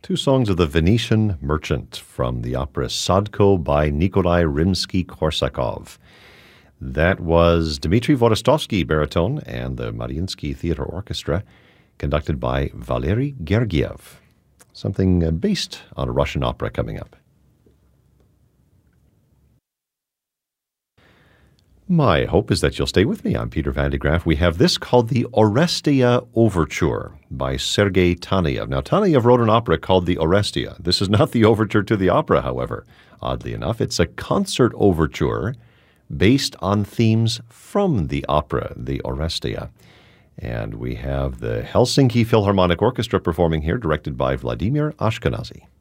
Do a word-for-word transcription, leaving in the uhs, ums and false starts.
Two songs of the Venetian Merchant from the opera Sadko by Nikolai Rimsky-Korsakov. That was Dmitry Vorostovsky, baritone, and the Mariinsky Theater Orchestra, conducted by Valery Gergiev. Something uh, based on a Russian opera coming up. My hope is that you'll stay with me. I'm Peter Van de Graaff. We have this called the Orestia Overture by Sergei Taneyev. Now, Taneyev wrote an opera called the Orestia. This is not the overture to the opera, however. Oddly enough, it's a concert overture based on themes from the opera, the Orestia. And we have the Helsinki Philharmonic Orchestra performing here, directed by Vladimir Ashkenazy.